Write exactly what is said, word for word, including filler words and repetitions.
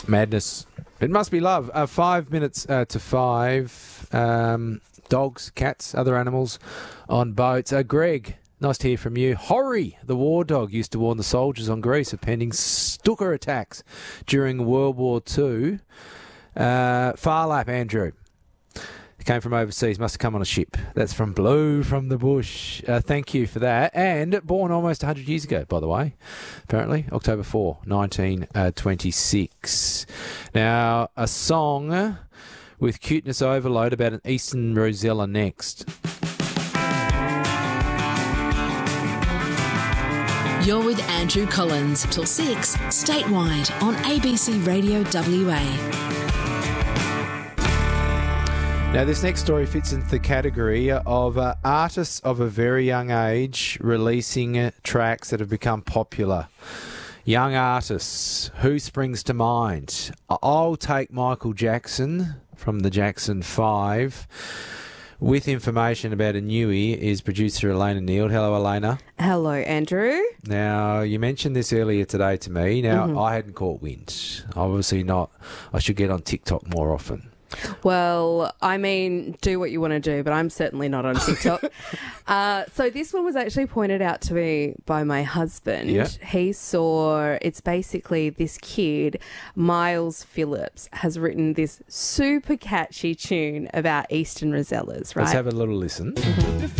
Madness. It must be love. Uh, five minutes uh, to five. Um, dogs, cats, other animals on boats. Uh, Greg, nice to hear from you. Horry, the war dog, used to warn the soldiers on Greece of pending Stuka attacks during World War Two. Uh, Farlap, Andrew. Came from overseas, must have come on a ship. That's from Blue from the Bush. Uh, thank you for that. And born almost one hundred years ago, by the way, apparently, October fourth, nineteen twenty-six. Now, a song with cuteness overload about an Eastern Rosella next. You're with Andrew Collins till six, statewide on A B C Radio W A. Now, this next story fits into the category of uh, artists of a very young age releasing uh, tracks that have become popular. Young artists. Who springs to mind? I'll take Michael Jackson from the Jackson five. With information about a newie is producer Elena Neal. Hello, Elena. Hello, Andrew. Now, you mentioned this earlier today to me. Now, mm-hmm. I hadn't caught wind. Obviously not. I should get on TikTok more often. Well, I mean, do what you want to do, but I'm certainly not on TikTok. uh, so this one was actually pointed out to me by my husband. Yeah. He saw, it's basically this kid, Miles Phillips, has written this super catchy tune about Eastern Rosellas, right? Let's have a little listen. Mm-hmm.